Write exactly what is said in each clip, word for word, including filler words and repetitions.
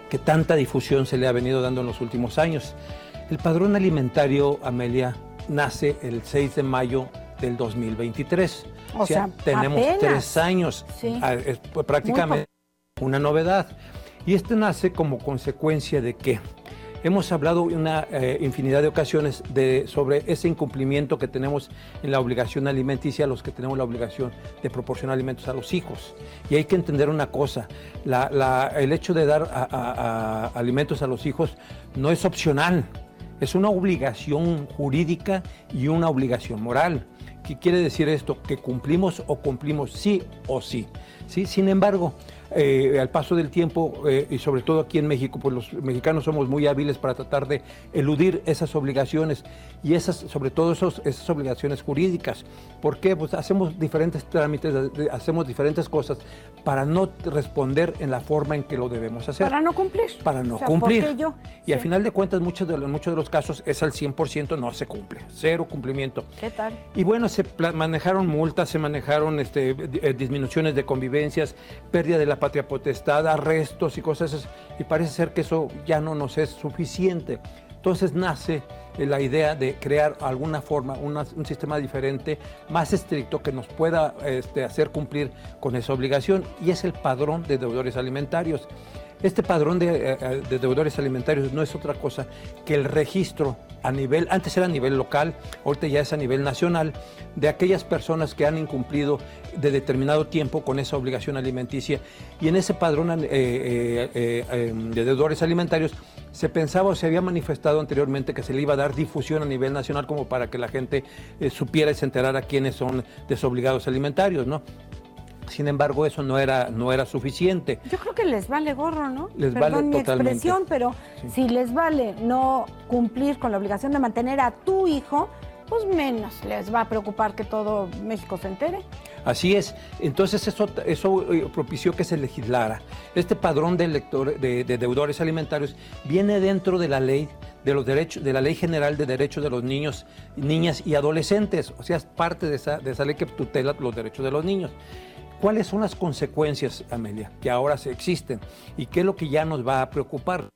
que tanta difusión se le ha venido dando en los últimos años. El padrón alimentario, Amelia, nace el seis de mayo del dos mil veintitrés. O, o sea, sea, tenemos apenas. tres años, sí. es prácticamente una novedad. Y este nace como consecuencia de que hemos hablado una eh, infinidad de ocasiones de, sobre ese incumplimiento que tenemos en la obligación alimenticia, los que tenemos la obligación de proporcionar alimentos a los hijos. Y hay que entender una cosa, la, la, el hecho de dar a, a, a alimentos a los hijos no es opcional, es una obligación jurídica y una obligación moral. ¿Qué quiere decir esto? Que cumplimos o cumplimos sí o sí. ¿Sí? Sin embargo, Eh, al paso del tiempo, eh, y sobre todo aquí en México, pues los mexicanos somos muy hábiles para tratar de eludir esas obligaciones y esas, sobre todo esos, esas obligaciones jurídicas. ¿Por qué? Pues hacemos diferentes trámites, hacemos diferentes cosas para no responder en la forma en que lo debemos hacer. Para no cumplir. Para no o sea, cumplir. ¿por qué yo? Y sí. al final de cuentas, muchos de, los, muchos de los casos es al cien por ciento no se cumple, cero cumplimiento. ¿Qué tal? Y bueno, se manejaron multas, se manejaron este, disminuciones de convivencias, pérdida de la patria potestad, arrestos y cosas así, y parece ser que eso ya no nos es suficiente. Entonces nace la idea de crear alguna forma, una, un sistema diferente, más estricto, que nos pueda este, hacer cumplir con esa obligación, y es el padrón de deudores alimentarios. Este padrón de, de deudores alimentarios no es otra cosa que el registro a nivel, antes era a nivel local, ahorita ya es a nivel nacional, de aquellas personas que han incumplido de determinado tiempo con esa obligación alimenticia. Y en ese padrón eh, eh, eh, de deudores alimentarios se pensaba o se había manifestado anteriormente que se le iba a dar difusión a nivel nacional como para que la gente eh, supiera y se enterara quiénes son desobligados alimentarios, ¿no? Sin embargo, eso no era, no era suficiente. Yo creo que les vale gorro, ¿no? Les Perdón vale mi totalmente. expresión, pero sí. Si les vale no cumplir con la obligación de mantener a tu hijo, pues menos les va a preocupar que todo México se entere. Así es. Entonces eso, eso propició que se legislara. Este padrón de, lector, de, de deudores alimentarios viene dentro de la ley de los derechos, de la Ley General de Derechos de los Niños, Niñas y Adolescentes. O sea, es parte de esa, de esa ley que tutela los derechos de los niños. ¿Cuáles son las consecuencias, Amelia, que ahora se existen? ¿Y qué es lo que ya nos va a preocupar?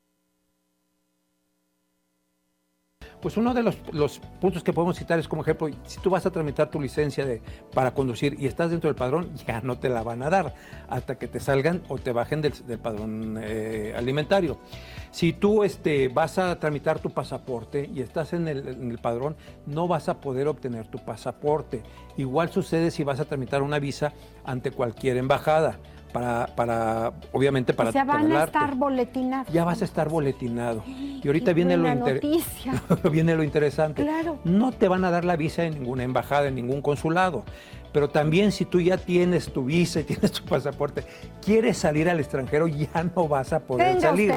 Pues uno de los, los puntos que podemos citar es como ejemplo, si tú vas a tramitar tu licencia de, para conducir y estás dentro del padrón, ya no te la van a dar hasta que te salgan o te bajen del, del padrón eh, alimentario. Si tú este, vas a tramitar tu pasaporte y estás en el, en el padrón, no vas a poder obtener tu pasaporte. Igual sucede si vas a tramitar una visa ante cualquier embajada. Para, para, obviamente para o sea, van tutelarte. a estar boletinados. Ya vas a estar boletinado. Ay, y ahorita viene lo, inter... viene lo interesante. Claro. No te van a dar la visa en ninguna embajada, en ningún consulado. Pero también si tú ya tienes tu visa y tienes tu pasaporte, quieres salir al extranjero, ya no vas a poder Venga salir. Usted.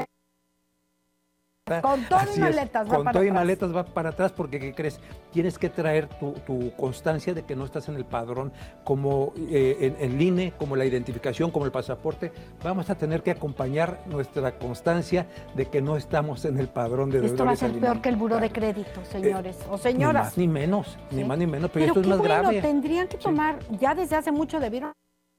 Con todo y maletas es, va con para todo y atrás. maletas va para atrás porque, ¿qué crees? Tienes que traer tu, tu constancia de que no estás en el padrón, como eh, en el I N E, como la identificación, como el pasaporte. Vamos a tener que acompañar nuestra constancia de que no estamos en el padrón de deudores Esto va a ser alimentarios. Peor que el buró de crédito, señores eh, o señoras. Ni más ni menos, ¿sí? Ni más ni menos, pero, pero esto es más bueno, grave. Tendrían que tomar, sí. Ya desde hace mucho debieron...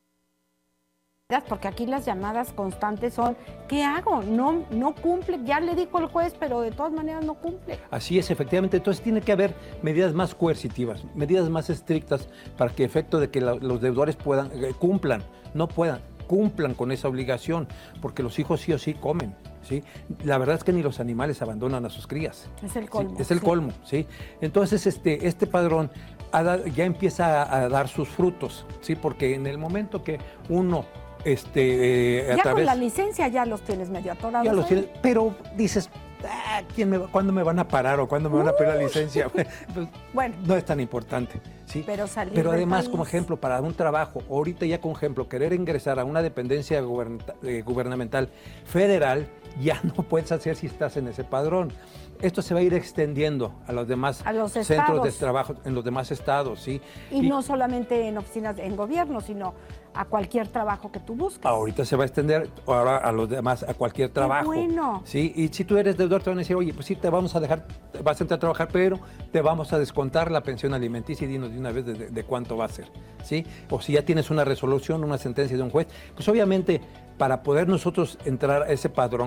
Porque aquí las llamadas constantes son, ¿qué hago? No, no cumple, ya le dijo el juez, pero de todas maneras no cumple. Así es, efectivamente. Entonces tiene que haber medidas más coercitivas, medidas más estrictas para que efecto de que la, los deudores puedan, eh, cumplan, no puedan, cumplan con esa obligación, porque los hijos sí o sí comen. ¿Sí? La verdad es que ni los animales abandonan a sus crías. Es el colmo. ¿Sí? Es el sí. colmo, ¿sí? Entonces este, este padrón ya empieza a, a dar sus frutos, ¿sí? Porque en el momento que uno... Este, eh, a ya través, con la licencia ya los tienes medio atorados. Ya los ¿eh? tienes, pero dices, ah, ¿quién me va, ¿cuándo me van a parar o cuándo me van a pedir la licencia? Pues, bueno, no es tan importante, ¿sí? Pero, salir pero además, del como país. ejemplo, para un trabajo, ahorita ya como ejemplo, querer ingresar a una dependencia gubern eh, gubernamental federal, ya no puedes hacer si estás en ese padrón. Esto se va a ir extendiendo a los demás a los centros estados. de trabajo en los demás estados, ¿sí? Y, y no solamente en oficinas, en gobierno, sino a cualquier trabajo que tú busques. Ahorita se va a extender ahora a los demás, a cualquier trabajo. Qué bueno. Sí, y si tú eres deudor, te van a decir, oye, pues sí, te vamos a dejar, vas a entrar a trabajar, pero te vamos a descontar la pensión alimenticia y dinos de una vez de, de, de cuánto va a ser, ¿sí? O si ya tienes una resolución, una sentencia de un juez, pues obviamente para poder nosotros entrar a ese padrón,